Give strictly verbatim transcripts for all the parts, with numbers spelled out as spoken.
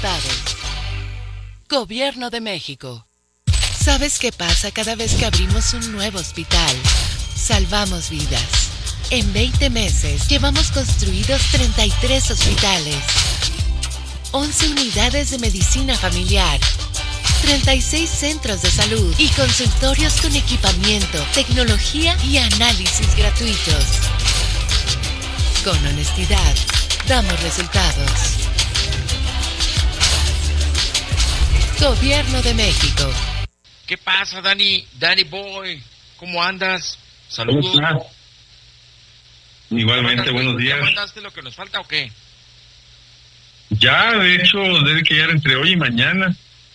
resultados. Gobierno de México. ¿Sabes qué pasa cada vez que abrimos un nuevo hospital? Salvamos vidas. En veinte meses llevamos construidos treinta y tres hospitales, once unidades de medicina familiar, treinta y seis centros de salud y consultorios con equipamiento, tecnología y análisis gratuitos. Con honestidad, damos resultados. Gobierno de México. ¿Qué pasa, Dani? Danny Boy, ¿cómo andas? Saludos. Igualmente, ¿Ya buenos días. ¿Ya mandaste lo que nos falta o qué? Ya, de hecho, debe quedar entre hoy y mañana.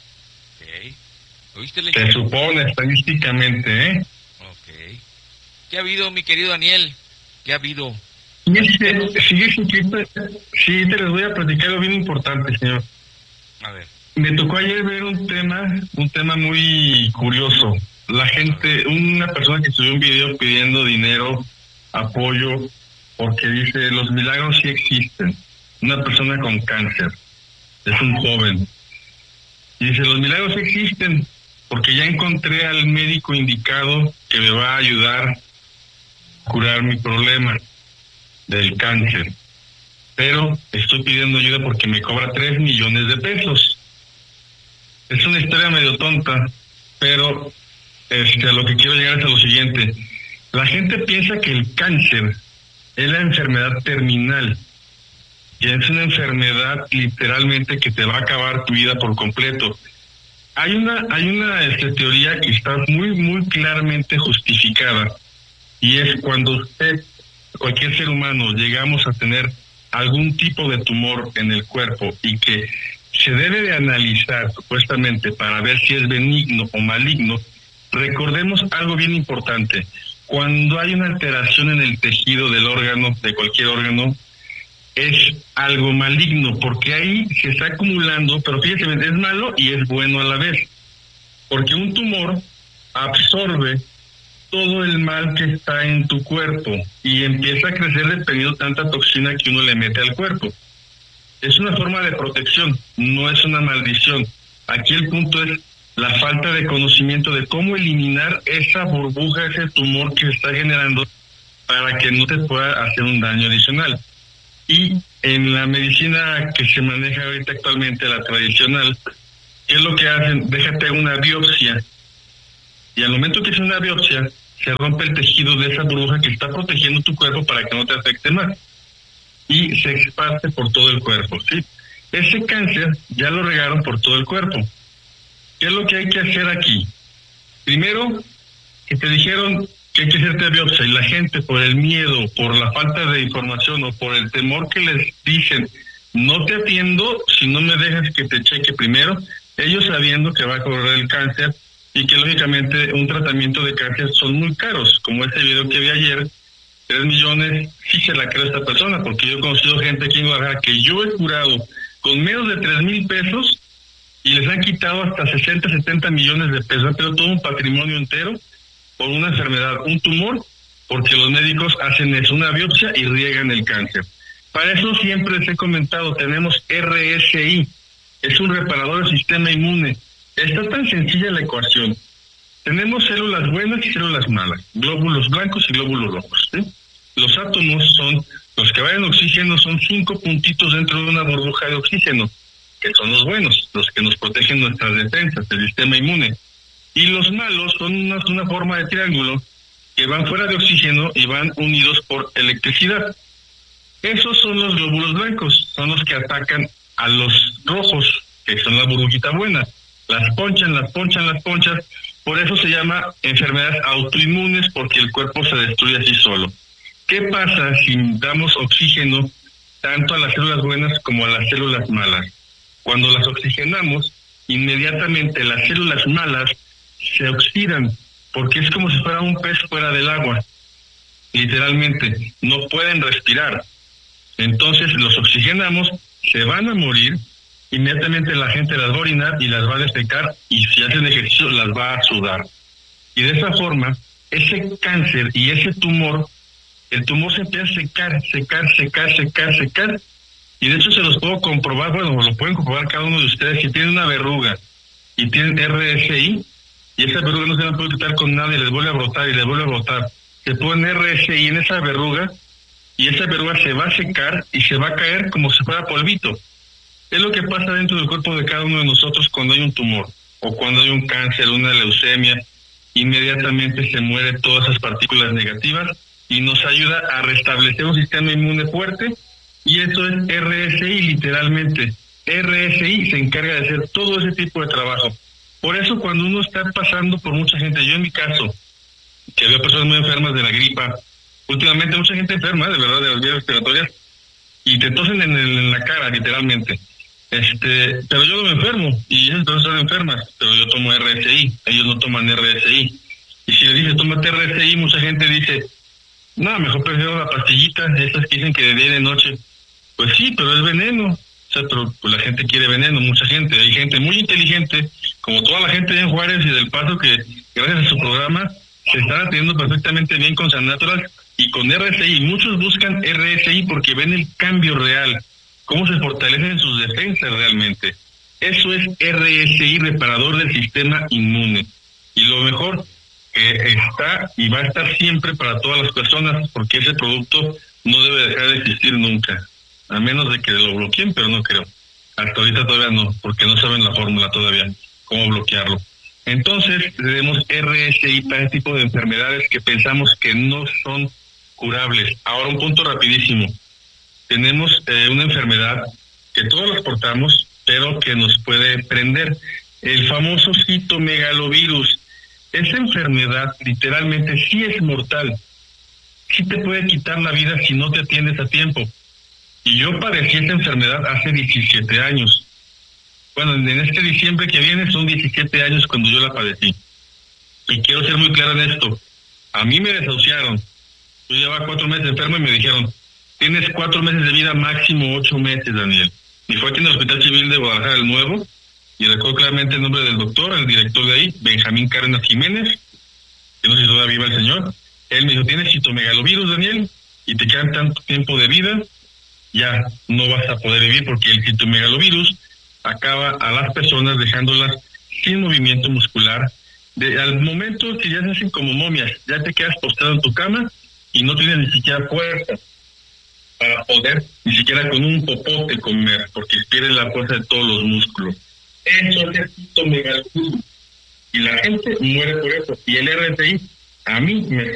Ok. ¿Oíste la Se supone estadísticamente, ¿eh? Ok. ¿Qué ha habido, mi querido Daniel? ¿Qué ha habido? Fíjese, fíjese que este- sí, te les voy a platicar algo bien importante, señor. A ver. Me tocó ayer ver un tema, un tema muy curioso. La gente, una persona que subió un video pidiendo dinero, apoyo, porque dice, los milagros sí existen. Una persona con cáncer, es un joven. Y dice, los milagros sí existen, porque ya encontré al médico indicado que me va a ayudar a curar mi problema del cáncer. Pero estoy pidiendo ayuda porque me cobra tres millones de pesos. Es una historia medio tonta, pero este, a lo que quiero llegar es a lo siguiente. La gente piensa que el cáncer es la enfermedad terminal, y es una enfermedad literalmente que te va a acabar tu vida por completo. Hay una, hay una este, teoría que está muy, muy claramente justificada, y es cuando usted, cualquier ser humano, llegamos a tener algún tipo de tumor en el cuerpo y que se debe de analizar supuestamente para ver si es benigno o maligno. Recordemos algo bien importante: cuando hay una alteración en el tejido del órgano, de cualquier órgano, es algo maligno, porque ahí se está acumulando, pero fíjense, es malo y es bueno a la vez, porque un tumor absorbe todo el mal que está en tu cuerpo y empieza a crecer dependiendo de tanta toxina que uno le mete al cuerpo. Es una forma de protección, no es una maldición. Aquí el punto es la falta de conocimiento de cómo eliminar esa burbuja, ese tumor que se está generando, para que no te pueda hacer un daño adicional. Y en la medicina que se maneja ahorita actualmente, la tradicional, ¿qué es lo que hacen? Déjate una biopsia, y al momento que es una biopsia, se rompe el tejido de esa burbuja que está protegiendo tu cuerpo para que no te afecte más, y se exparte por todo el cuerpo, ¿sí? Ese cáncer ya lo regaron por todo el cuerpo. ¿Qué es lo que hay que hacer aquí? Primero, que te dijeron que hay que hacerte biopsia, y la gente, por el miedo, por la falta de información o por el temor que les dicen, no te atiendo si no me dejas que te cheque primero, ellos sabiendo que va a correr el cáncer y que lógicamente un tratamiento de cáncer son muy caros, como ese video que vi ayer, tres millones, sí se la creo a esta persona, porque yo he conocido gente aquí en Guadalajara que yo he curado con menos de tres mil pesos y les han quitado hasta sesenta, setenta millones de pesos, pero todo un patrimonio entero por una enfermedad, un tumor, porque los médicos hacen eso, una biopsia, y riegan el cáncer. Para eso siempre les he comentado, tenemos R S I, es un reparador del sistema inmune. Está tan sencilla la ecuación. Tenemos células buenas y células malas, glóbulos blancos y glóbulos rojos, ¿sí? Los átomos son, los que van en oxígeno, son cinco puntitos dentro de una burbuja de oxígeno, que son los buenos, los que nos protegen nuestras defensas, el sistema inmune. Y los malos son una, una forma de triángulo que van fuera de oxígeno y van unidos por electricidad. Esos son los glóbulos blancos, son los que atacan a los rojos, que son la burbujita buena. Las ponchan, las ponchan, las ponchan. Por eso se llama enfermedades autoinmunes, porque el cuerpo se destruye así solo. ¿Qué pasa si damos oxígeno tanto a las células buenas como a las células malas? Cuando las oxigenamos, inmediatamente las células malas se oxidan, porque es como si fuera un pez fuera del agua. Literalmente, no pueden respirar. Entonces los oxigenamos, se van a morir, inmediatamente la gente las va a orinar y las va a defecar, y si hacen ejercicio las va a sudar. Y de esa forma, ese cáncer y ese tumor, el tumor se empieza a secar, secar, secar, secar, secar, Y de hecho se los puedo comprobar, bueno, lo pueden comprobar cada uno de ustedes, si tienen una verruga y tienen R S I, y esa verruga no se la puede quitar con nada y les vuelve a brotar y les vuelve a brotar. Se ponen R S I en esa verruga y esa verruga se va a secar y se va a caer como si fuera polvito. Es lo que pasa dentro del cuerpo de cada uno de nosotros cuando hay un tumor o cuando hay un cáncer, una leucemia. Inmediatamente se mueren todas esas partículas negativas y nos ayuda a restablecer un sistema inmune fuerte, y eso es R S I literalmente. R S I se encarga de hacer todo ese tipo de trabajo. Por eso cuando uno está pasando por mucha gente, yo en mi caso, que veo personas muy enfermas de la gripa, últimamente mucha gente enferma, de verdad, de las vías respiratorias, y te tosen en, el, en la cara, literalmente. Este, pero yo no me enfermo, y esas personas están enfermas, pero yo tomo R S I, ellos no toman R S I. Y si le dices, tómate R S I, mucha gente dice, no, mejor prefiero la pastillita, esas que dicen que de día y de noche. Pues sí, pero es veneno. O sea, pero pues la gente quiere veneno, mucha gente. Hay gente muy inteligente, como toda la gente en Juárez y del Paso, que gracias a su programa se están atendiendo perfectamente bien con San Natural y con R S I. Muchos buscan R S I porque ven el cambio real, cómo se fortalecen sus defensas realmente. Eso es R S I, reparador del sistema inmune. Y lo mejor, que está y va a estar siempre para todas las personas, porque ese producto no debe dejar de existir nunca. A menos de que lo bloqueen, pero no creo. Hasta ahorita todavía no, porque no saben la fórmula todavía, cómo bloquearlo. Entonces, tenemos R S I para este tipo de enfermedades que pensamos que no son curables. Ahora, un punto rapidísimo. Tenemos eh, una enfermedad que todos las portamos, pero que nos puede prender. El famoso citomegalovirus. Esa enfermedad, literalmente, sí es mortal. Sí te puede quitar la vida si no te atiendes a tiempo. Y yo padecí esta enfermedad hace diecisiete años. Bueno, en este diciembre que viene son diecisiete años cuando yo la padecí. Y quiero ser muy claro en esto. A mí me desahuciaron. Yo llevaba cuatro meses enfermo y me dijeron, tienes cuatro meses de vida, máximo ocho meses, Daniel. Y fue aquí en el Hospital Civil de Guadalajara el Nuevo, y recuerdo claramente el nombre del doctor, el director de ahí, Benjamín Cárdenas Jiménez, que no sé si todavía viva el señor. Él me dijo, tienes citomegalovirus, Daniel, y te quedan tanto tiempo de vida, ya no vas a poder vivir porque el citomegalovirus acaba a las personas dejándolas sin movimiento muscular. De, al momento que ya se hacen como momias, ya te quedas postrado en tu cama y no tienes ni siquiera fuerza para poder ni siquiera con un popote comer, porque pierdes la fuerza de todos los músculos. Eso es el citomegalovirus. Y la gente muere por eso. Y el R S I, a mí me